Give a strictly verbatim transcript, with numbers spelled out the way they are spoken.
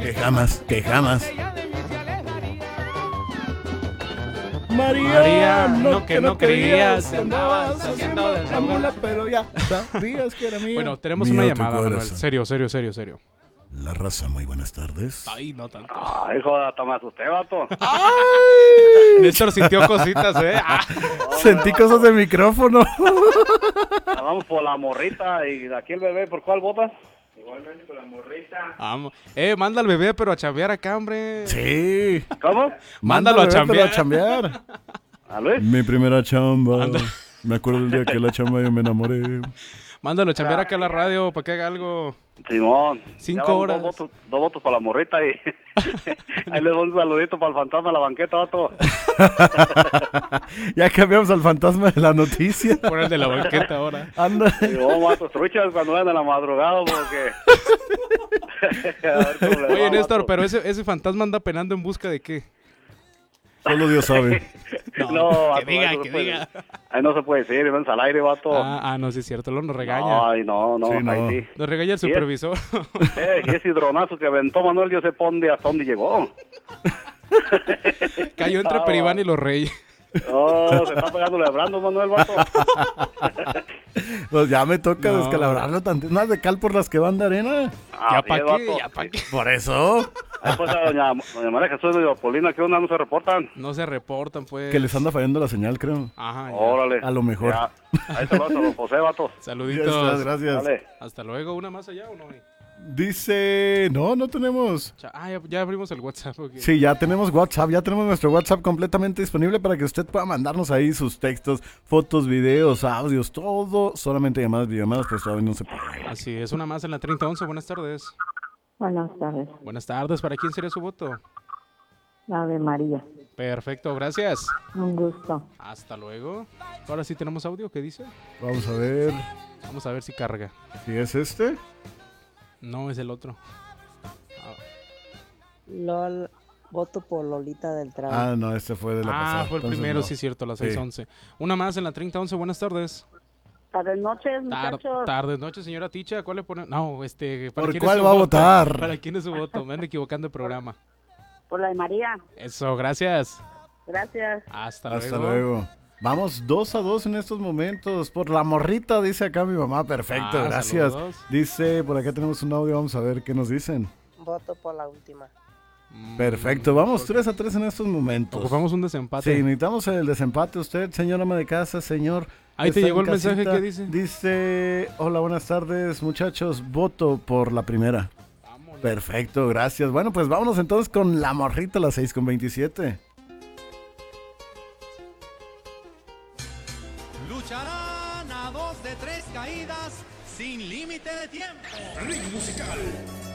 que jamás, que jamás. María, María, no, no, que que no no creías, creías, andabas haciendo de la mula, pero ya sabías que era mía. Bueno, tenemos Mío una tu llamada, Manuel. corazón. Serio, serio, serio, serio. La raza, muy buenas tardes. Ay, no tanto. Ay, joda, hasta me asusté, vato. Néstor sintió cositas, ¿eh? Ah. Sentí cosas de micrófono. Vamos por la morrita y aquí el bebé, ¿por cuál votas? Igualmente por la morrita. Vamos. Eh, manda al bebé, pero a chambear acá, hombre. Sí. ¿Cómo? Mándalo a Mándalo, bebé, pero chambear. a chambear. ¿A Luis? Mi primera chamba. Anda. Me acuerdo el día que la chamba yo me enamoré. Mándalo a chambear acá a la radio para que haga algo. Simón. Cinco Ya vamos, horas. Dos votos, dos votos para la morrita y ahí les doy un saludito para el fantasma de la banqueta, vato. Ya cambiamos al fantasma de la noticia. Por el de la banqueta ahora. Anda. Simón, vato, truchas cuando vayan a la madrugada porque... A ver cómo le Oye, va, Néstor, vato. pero ese, ese fantasma anda penando en busca de qué. Solo Dios sabe. No, vato, que diga, ahí no que se puede- diga. Ahí no se puede decir, ven al aire, vato. Ah, ah, no, sí es cierto, lo nos regaña. No, ay, no, no, Sí, no. ahí sí. Nos regaña el Y es- supervisor. Eh, y ese hidronazo que aventó Manuel, yo sé dónde, hasta dónde llegó. Cayó entre Ah, Peribán y los Reyes. No, se está pegando lebrando Manuel, vato. Pues ya me toca No. descalabrarlo tantito. Más de cal por las que van de arena. Ah, ¿Ya sí, para qué? vato. ¿Ya para qué? Por eso. Ahí pues a doña, doña María Jesús y doña Polina, ¿qué onda? ¿No se reportan? No se reportan, pues. Que les anda fallando la señal, creo. Ajá, ya. Órale. A lo mejor. Ya. Ahí se lo a don José, vato. Ya Saluditos. estás, gracias. Dale. Hasta luego. ¿Una más allá o no hay? Dice, no, no tenemos. Cha- Ah, ya, ya abrimos el WhatsApp. ok. Sí, ya tenemos WhatsApp, ya tenemos nuestro WhatsApp completamente disponible para que usted pueda mandarnos ahí sus textos, fotos, videos, audios, todo. Solamente llamadas, videollamadas, pues todavía no se puede. Así es, una más en la treinta once. Buenas tardes. Buenas tardes, Buenas tardes. ¿Para quién sería su voto? Ave María. Perfecto, gracias. Un gusto. Hasta luego. Ahora sí tenemos audio. ¿Qué dice? Vamos a ver Vamos a ver si carga. si es este. No, es el otro. Ah, LOL, voto por Lolita del Trago. Ah, no, este fue de la pasada. Ah, fue el entonces primero, no. sí, cierto, las Sí. seis once. Una más en la treinta once. Buenas tardes. Buenas noches, Tar- muchachos. tardes, noches, señora Ticha. ¿Cuál le pone? No, este. ¿Por quién es cuál su va a voto? votar? ¿Para quién es su voto? Me ando equivocando de programa. Por la de María. Eso, gracias. Gracias. Hasta, Hasta luego. luego. Vamos dos a dos en estos momentos. Por la morrita, dice acá mi mamá. Perfecto, Ah, gracias. saludos. Dice, por acá tenemos un audio, vamos a ver qué nos dicen. Voto por la última. Mm, Perfecto, vamos tres a tres en estos momentos. Ocupamos un desempate. Sí, necesitamos el desempate. Usted, señor ama de casa, señor. Ahí te está llegó en el mensaje, casita. ¿qué dice? Dice, hola, buenas tardes, muchachos. Voto por la primera. Vámonos. Perfecto, gracias. Bueno, pues vámonos entonces con la morrita, las seis con veintisiete. Lucharán a dos de tres caídas sin límite de tiempo. Ring musical.